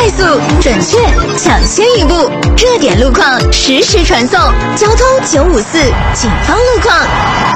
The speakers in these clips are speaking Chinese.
快速、准确、抢先一步，热点路况实时传送。交通954警方路况。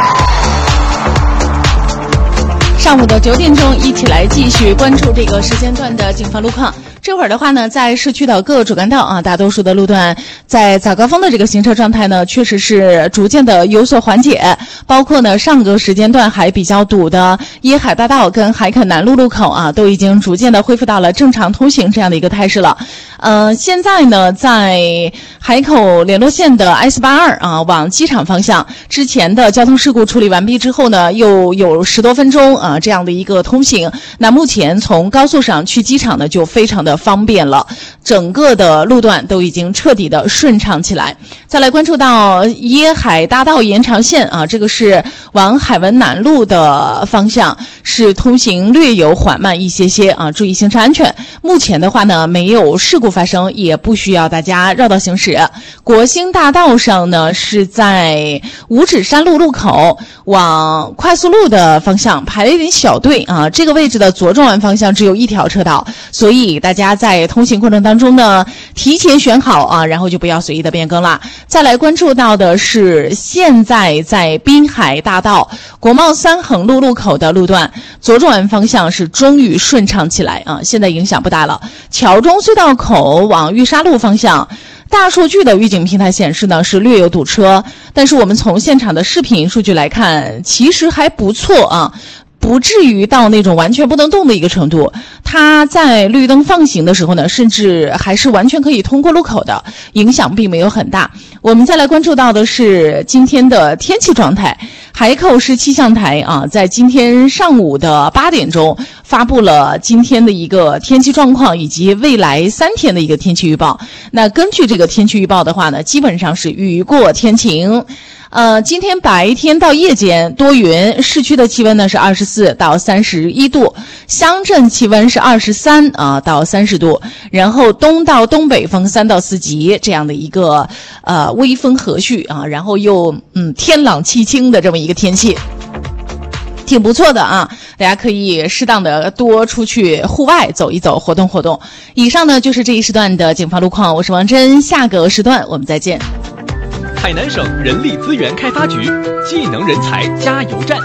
上午的9点钟，一起来继续关注这个时间段的警方路况。这会儿的话呢，在市区的各主干道啊，大多数的路段在早高峰的这个行车状态呢，确实是逐渐的有所缓解。包括呢，上个时间段还比较堵的椰海大道跟海肯南路路口啊，都已经逐渐的恢复到了正常通行这样的一个态势了。现在呢，在海口联络线的 S82啊，往机场方向，之前的交通事故处理完毕之后呢，又有10多分钟啊这样的一个通行。那目前从高速上去机场呢，就非常的方便了，整个的路段都已经彻底的顺畅起来。再来关注到椰海大道延长线啊，这个是往海文南路的方向，是通行略有缓慢一些些啊，注意行车安全。目前的话呢，没有事故发生，也不需要大家绕道行驶。国兴大道上呢，是在五指山路路口往快速路的方向排了一点小队啊，这个位置的左转弯方向只有一条车道，所以大家在通行过程当中呢，提前选好啊，然后就不要随意的变更了。再来关注到的是，现在在滨海大道国贸3横路路口的路段，左转弯方向是终于顺畅起来啊，现在影响不大了。桥中隧道口往玉沙路方向，大数据的预警平台显示呢是略有堵车，但是我们从现场的视频数据来看，其实还不错啊，不至于到那种完全不能动的一个程度。它在绿灯放行的时候呢，甚至还是完全可以通过路口的，影响并没有很大。我们再来关注到的是今天的天气状态。海口市气象台啊，在今天上午的8点钟发布了今天的一个天气状况以及未来3天的一个天气预报。那根据这个天气预报的话呢，基本上是雨过天晴。今天白天到夜间多云，市区的气温呢是24到31度，乡镇气温是23到30度，然后东到东北风3到4级这样的一个微风和煦啊，然后又天朗气清的这么一个天气。挺不错的啊，大家可以适当的多出去户外走一走，活动活动。以上呢就是这一时段的警方路况，我是王真，下个时段我们再见。 海南省人力资源开发局技能人才加油站。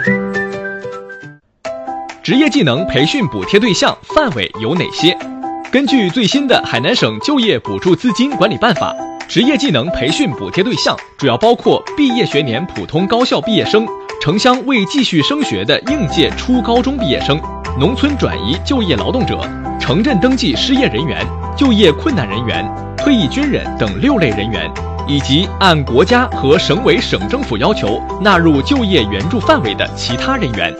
职业技能培训补贴对象范围有哪些？根据最新的海南省就业补助资金管理办法，职业技能培训补贴对象主要包括毕业学年普通高校毕业生、城乡未继续升学的应届初高中毕业生、农村转移就业劳动者、城镇登记失业人员、就业困难人员、退役军人等6类人员，以及按国家和省委省政府要求纳入就业援助范围的其他人员。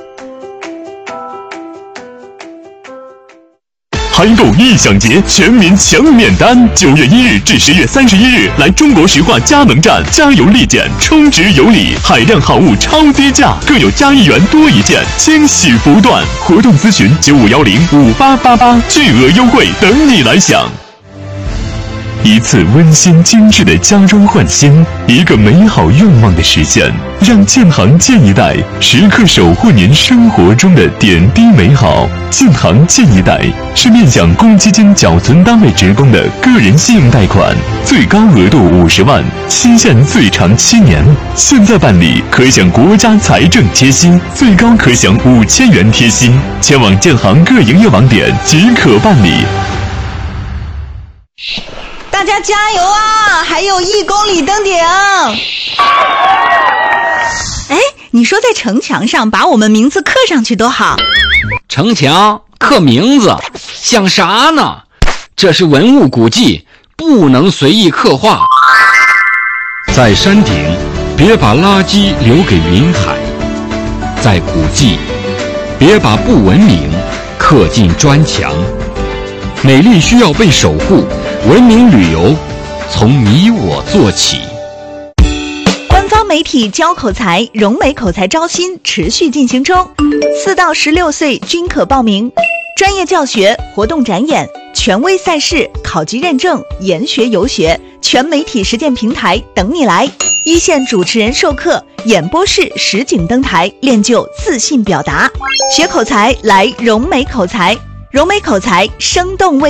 嗨购异享节，全民抢免单！9月1日至10月31日，来中国石化加盟站加油立减，充值有礼，海量好物超低价，更有加1元多一件，惊喜不断！活动咨询95105888，巨额优惠等你来享。一次温馨精致的家装换新，一个美好愿望的实现，让建行建一代时刻守护您生活中的点滴美好。建行建一代是面向公积金缴存单位职工的个人信用贷款，最高额度50万，期限最长7年。现在办理可享国家财政贴息，最高可享5000元贴息。前往建行各营业网点即可办理。 大家加油啊！还有1公里登顶。哎，你说在城墙上把我们名字刻上去多好。 城墙刻名字像啥呢？这是文物古迹，不能随意刻画。在山顶别把垃圾留给云海，在古迹别把不文明刻进砖墙。美丽需要被守护，文明旅游从你我做起。 官方媒体教口才，融美口才招新持续进行中，4到16岁均可报名。专业教学、活动展演、权威赛事、考级认证、研学游学、全媒体实践平台等你来。一线主持人授课，演播室实景登台，练就自信表达。学口才来融美口才，融美口才生动为